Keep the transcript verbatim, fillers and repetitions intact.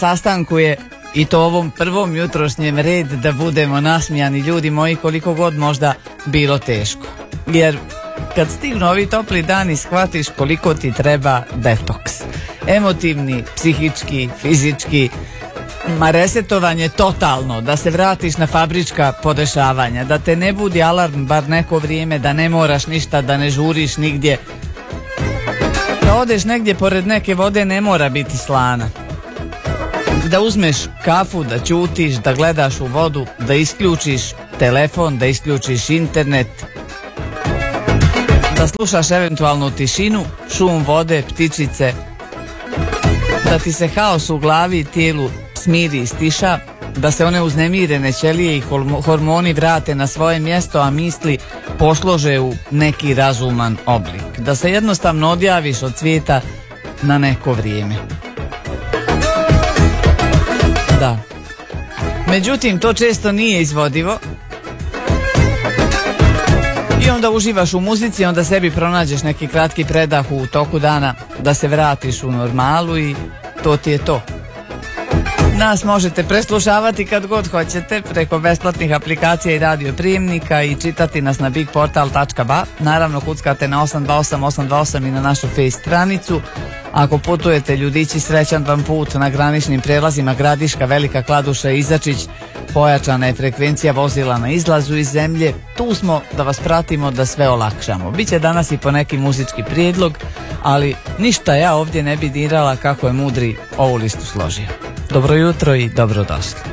sastanku je i to ovom prvom jutrošnjem red da budemo nasmijani, ljudi moji, koliko god možda bilo teško. Jer kad stignu ovi topli dani shvatiš koliko ti treba detoks. Emotivni, psihički, fizički, ma resetovanje totalno, da se vratiš na fabrička podešavanja, da te ne budi alarm bar neko vrijeme, da ne moraš ništa, da ne žuriš nigdje. Da odeš negdje pored neke vode, ne mora biti slana. Da uzmeš kafu, da ćutiš, da gledaš u vodu, da isključiš telefon, da isključiš internet, da slušaš eventualnu tišinu, šum vode, ptičice, da ti se haos u glavi i tijelu smiri i stiša, da se one uznemirene ćelije i hormoni vrate na svoje mjesto, a misli poslože u neki razuman oblik. Da se jednostavno odjaviš od svijeta na neko vrijeme. Da. Međutim, to često nije izvodivo. I onda uživaš u muzici, onda sebi pronađeš neki kratki predah u toku dana da se vratiš u normalu i to ti je to. Nas možete preslušavati kad god hoćete preko besplatnih aplikacija i radio prijemnika i čitati nas na bigportal tačka ba. Naravno kuckate na osam dva osam osam dva osam i na našu face stranicu. Ako putujete, ljudići, srećan vam put na graničnim prelazima Gradiška, Velika Kladuša i Izačić. Pojačana je frekvencija vozila na izlazu iz zemlje. Tu smo da vas pratimo, da sve olakšamo. Biće danas i po neki muzički prijedlog, ali ništa ja ovdje ne bi dirala kako je mudri ovu listu složio. Dobro jutro i dobrodošli.